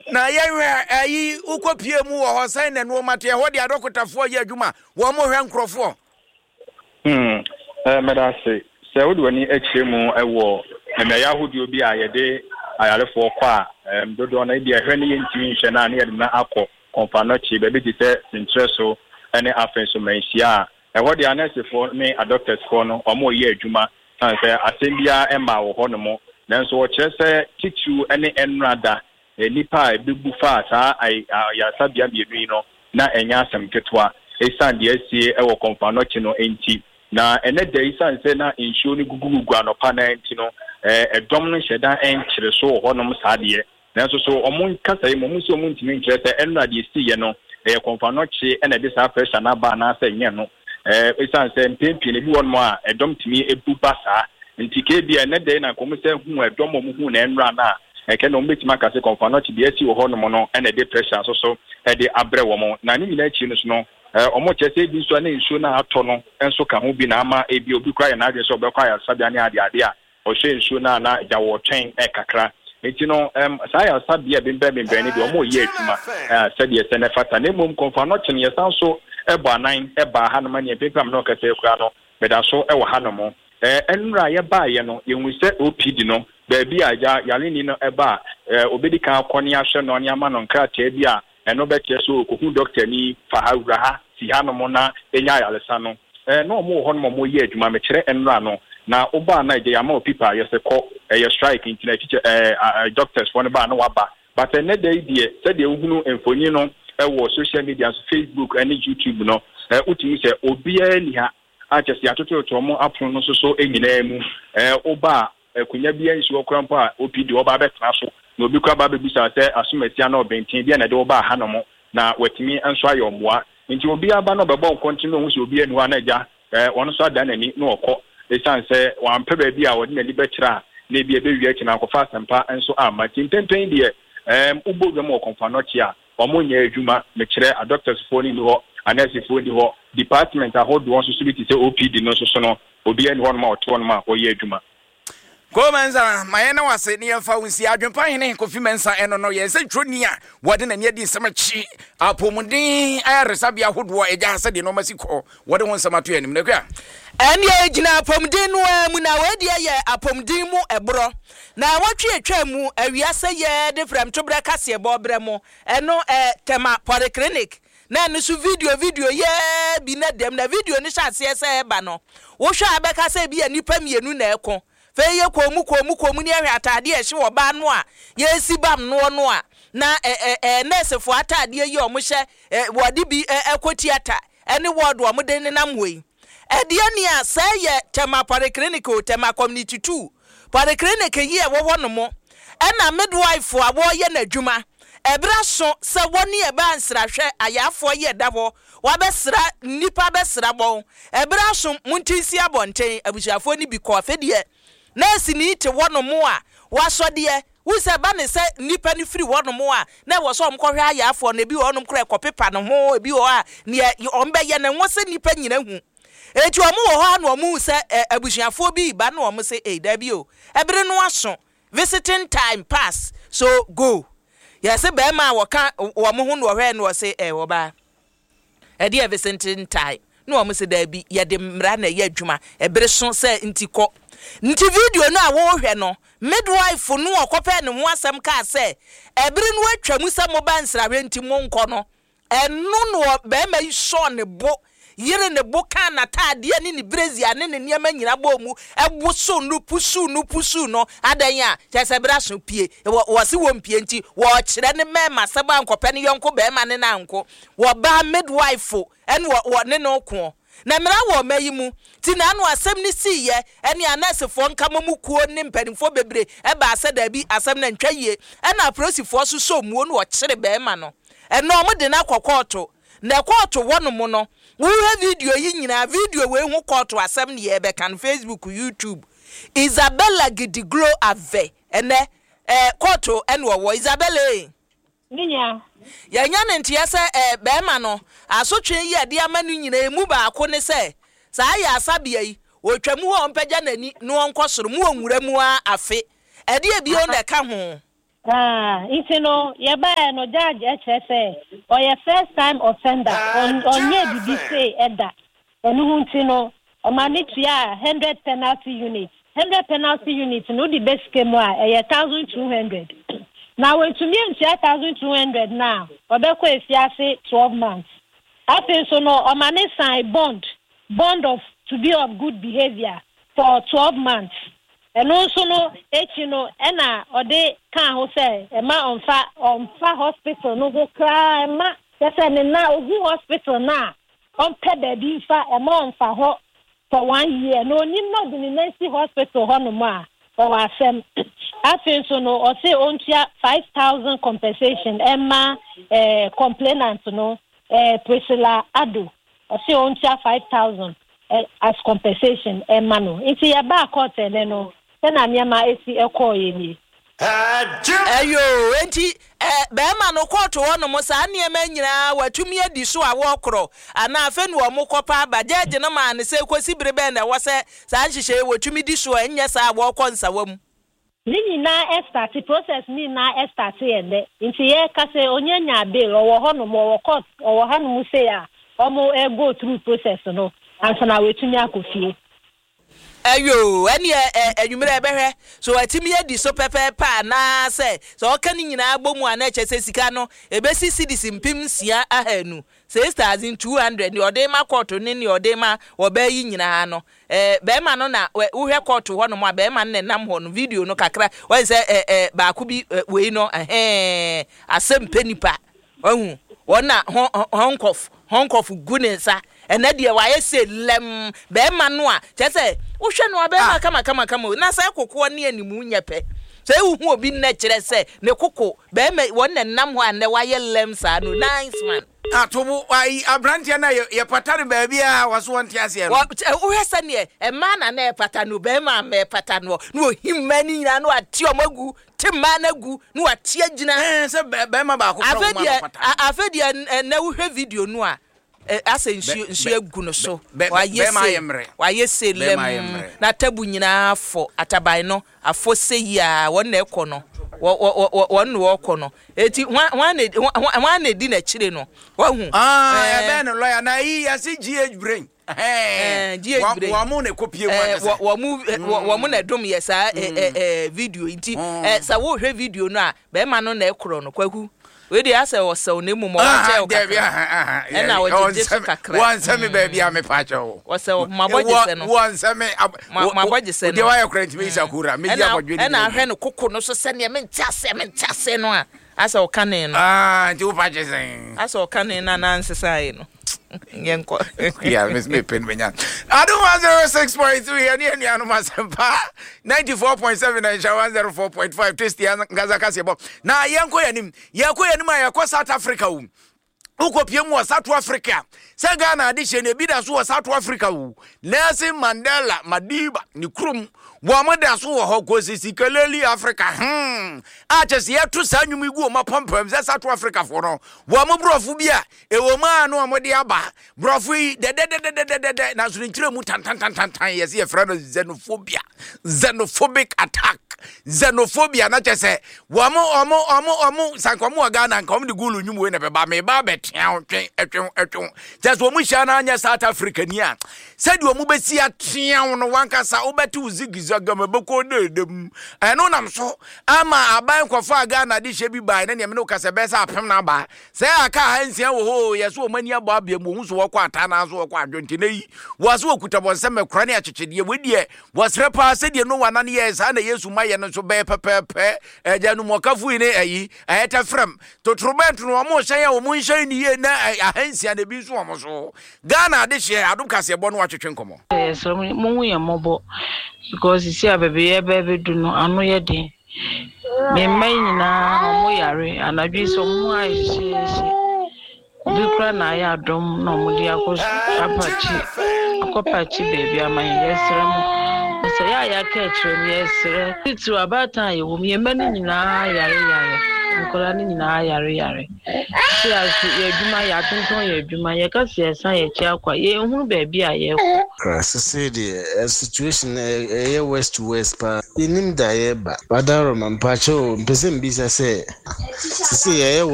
na yɛhwɛ ayi ukopie mu wɔ hɔ sɛn na no mate hɔ de adokotafo yɛ adwuma wɔ mo hwɛ nkrɔfo medase sɛ wode wani akyire mu ɛwɔ mmɛyɛ ahodio bi a yɛde ayarefo kɔ a dodo na bi ɛhwɛ ne yɛntimi nhwɛ na ne yɛde na akɔ konfanochi baabi te sɛ sintre so ɛne afen so manhyia a ɛhɔ de anesefo ne adoctors fo no ɔmo yɛ adwuma san sɛ asɛm bia ɛma wɔ hɔ no mo nanso wɔkyerɛ sɛ titu ne enrada nipa ebibu fa saa yasabia bienu no na enya asɛm ketewa esan de asie ɛwɔ konfanochi no enti na ene da isan sɛ na nsuo ne gugugu anopa na enti no ɛdɔm no hyɛda ɛnkyere so wɔ hɔ nom saa deɛ nanso so ɔmo kasa yi mo so ɔmo ntimi nkyerɛ sɛ enrada esi yɛ no konfanochi ɛna de saa pressure na ba na sɛ nyɛ no esan sɛ mpempi ne bi wɔ no a ɛdɔm timi ebu ba saa nti ke bia ne da na komo sɛ hu ɛdɔm mo hu na enra na ɛkɛ no mbɛtimi aka sɛ konfanochi bi esi wɔ hɔ nom no ɛna de pressure so ɛde abrɛ wɔ mo na ne nyina akyi no so no ɔmo kyerɛ sɛ bi nso na nsuo na atɔ no nso ka ho bi na ama ebi obi kura yɛ na adwene sɛ ɔbɛkɔ ayɛ sabia ne ade a ɔhwɛ nsuo na gya wɔ twɛn kakra enti no saa yɛ sabia bembɛn ne de ɔmo yɛ adwuma sɛdeɛ sɛ ne fata ne mom konfanochi ne yɛsan so ɛbɔ anan ɛba ha no ma ne pepam no kɛsɛ kura no bɛda so ɛwɔ ha no mo ɛnura yɛ baayɛ no yɛhu sɛ OPD no baabi a yaleni no ɛba obedi kan akɔ ne ahwɛ no ne ama no nkrataa bi a ɛno bɛkyerɛ so kohu doctor ni fa ha wura ha si ha no mo na enya ayalesa no na ɔmo hɔ no mo yɛ adwuma mekyerɛ ɛnura no na oba na gye yama opipa yɛsɛ kɔ ɛyɛ strike ntina teacher doctors for no ba no waba but ne day die sɛ de ehunu mfoni no ɛwɔ social media so Facebook and YouTube no utimi sɛ obiara ni ha akyɛse atototo mo apono no so enyina mu oba kunya bia nsuo krampo a OPD oba betena so na obi kwa ba bebisa sɛ asomatia na obentin bia na de oba ha no mo na watimi anso ayomboa nti obi aba no bɛbɔ nkontinu ho sɛ obi anu ana gya ɔno so ada nani na ɔkɔ esan sɛ wampɛ ba bi a wɔde na libɛkyerɛ na bi ebe wiɛ kina akɔfa asempa nso ama tintenten deɛ ubo dwom wɔ konfanochi a ɔmo nyɛ adwuma mekyerɛ a doctors fo ni hɔ anesi fo ni hɔ department a hɔ do wɔn so bi te sɛ OPD no so no obi ani hɔ no ma ɔto no ma ɔyɛ adwuma Komensa mayena wase ne yɛmfa wonsi adwempa hene Kofi Mensa eno no yɛ sɛ twoni a wɔde na ne adi nsɛmkyi apomuden ayaresabia hodoɔ agya sɛ de no masi kɔ wɔde ho nsɛmato anim na kwa ɛne gyina apomuden no mu na wɔadi yɛ apomuden mu ɛborɔ na wɔtwe atwa mu awiase yɛ de frɛm to brɛ kase bɔbrɛ mu ɛno tema polyclinic na ne so video yɛ bi na dem na video ne hyɛ sɛ ɛba no wo hwɛ abɛka sɛ bi anipa mienu na ɛko feye komu ni ahwe atade ehye wo ba no a yesi bam no a na nurse fo atade yi o mo hye wode bi ekotiata ene ward wo mo de ne nam hoi ede ni a say ye tema polyclinic o tema community 2 polyclinic yi e wo no mo na midwife a wo ye na adwuma ebra so se woni e ba nsra hwe ayafo ye da ho wa besra nipa besra bon ebra so muntinsi abonten abusuafo ni bi ko afedie nurse ni te wono mo a wasode wo se ba ne se nipa ni free wono mo a na wo so omkohwe ayafo na bi wono kra ekopepa no ho ebi wo a ne ombe ye ne wose nipa nyina hu eti omo wo ho na omo se abusuafo bi ba na omo se da bi o ebere no aso visiting time pass so go yes be ma wo ka wo mo hu no hwe na wo se wo ba e dey visiting time no omo se da bi ye de mra na ye adwuma ebere so se ntiko nti video no a wo hwe no midwife no okope ne ho asem ka se ebere no atwa mu se mo ba nsrahwe nti mo nko no eno no be ma yi so ne bo yire ne bo kan na tade ne ni brazia ne ne niam nyina bo mu ebo so no pusu no adan a chese bra so pie wo se wo mpie nti wo kire ne mema se ba nkope ne yonko be ma ne na nko wo ba midwife en wo ne no ko na mera wo mayi mu ti na anu asem ni siye ene anasefo nka mamu kuo ne mpanimfo bebre e ba ase da bi asem na ntwaye ena aprosifo so muo no wo kire be ma no eno mo de na kokoto na koto wono mo no wo he video yi nyina video we hu koto asem ne ye be kan Facebook YouTube Isabella Gidiglo ave ene koto ene wo Isabella Ninya ya nya ne ntia se be ma no asotwe yi ade amanu nyina emu ba ko ne se saa ya asabia yi otwamu ho mpagya nani no onkosoro mu onwura mu a afe ade bi o na ka ho It's no judge HSA or your first time offender on ye did say Edda. And no Omanitia 100 penalty units. 100 penalty units, no the best came 1,200. Now when to me 1,200 now, Obeko if you say 12 months. I think so no Omani sign bond of to be of good behavior for 12 months. And also no ena or they can who say on fa hospital no go cry ma just now who hospital now on pay baby fa on fa for 1 year no ni not in the hospital honoma or asem I think so no or say on 5,000 compensation Emma complainant no Priscilla Ado or say on 5,000 as compensation Emma no it's your back court and no na nyama esi ekoye ni ayo enti bema no koto wono mo sa niema nyina watumi adi so a wokro ana afa nu omokopa bajaje no ma ne se kosi brebe na wo se sa nhihye watumi di so anya sa wokọ nsawam ni na start process ni na start ende nti ye ka se onyanya bill owo ho no mo court owo ha no se ya omo go through process no ansa na watumi akofie ayo eni enwumere ebehwe so atimi edi so pepepa na se so okani nyina agbomu ana chese sika no ebesi cedis mpim sia ahanu 6,200 ni odema court ni odema obayi nyina no be ma no na uhwe court ho no ma be ma ne nam ho no video no kakra wen se ba ku bi we no asem penipa ohu wona honkof gunensa ena de wa yese lem be ma no a chese wohwe no be ma kama na sai kokko ne animu nyepe sai hu obi na kire se ne kokko be ma wona nam ho ane wa ye lem sa no nice man atobu ai abrantia na ye patare ba bia waso wonte ase no wohwe se ne e ma na na e patano be ma me patano no himmani nyina no ati omagu timma na gu no ati agina se be ma ba ko afedi na wohwe video no a ase nsu agu no so wa yese lem na tabu nyina afọ ataban no afọ seyi a won na ekọ no won no okọ no eti wan na di na chire no wa hu be no lawyer na yi ase GH brain wa mu na kopie wa mu na dom yesa video nti sa wo hwe video no a be ma no na ekoro no kwaku we dey ase wo se oni mumo wa che o kakra e na wo je kakra wan se me baby a me pa che o wo se maboje se no wan se me maboje se no de wa ya kranti me sakura me dia bodwe e na ahwe no kokko no so se ne me ntase no a ase o kanen no ndi wo pa che sen ase o kanen na ansesai no yenko yeah me pen menya adu 106.3 ani anu masempa 94.7 na 104.5 test ya ngaza kasebo na yenko yanim ayakọ South Africa ukopie mu South Africa se Ghana adihye ne bi da so South Africa Nelson Mandela Madiba ni krum wo amada so wo hokosi sikeleli Africa achese yetu sanyum igu o mapompam se South Africa for no wo amobrofu bia ewo ma no amode aba brofu de na so nkire mu tan yes ye frano xenophobic attack xenophobia na chese wo omo sankomo Ghana nkom de gulu nyum we na be ba me ba etwen just wo mu hia na anya South Africa ni a said wo mu besi atwen no wankasa obeti uzigizaga mabeko dedem eno nam so ama aban kwofo Ghana de hye bi bai na ne me no kase be sa apem na ba se aka hansia wo ho yeso mani abo abia mu so wo kwa ata na so wo kwa adwonte na yi wo so okuta bonse mekora ne achechede wedie wo srepa se de no wana ne yes na Yesu maye no so be pepepe ejanu mokafu ni ayi ayeta frem to trobent no mo hye ya wo mu hye ni ye na ahansia na bi so wo so Ghana de hye adum kase bo no watwetwe nkomo so mo hu ye mobo because you see baby do no anu ye den me mai nyina mo yare anadwi so mo ayi dukra na ya dom no mo dia ko akopachi baby amai yesre mo so ya ka etro mi yesre titu abata ye wo me mani nyina yare nkola ni nyina yare si aso ye adwuma ya tonton ye adwuma ye ka se san ye chi akwa ye hunu ba bia ye ko so the situation west to west pa inim da ye ba badaro mampacho mpese mbisa se ye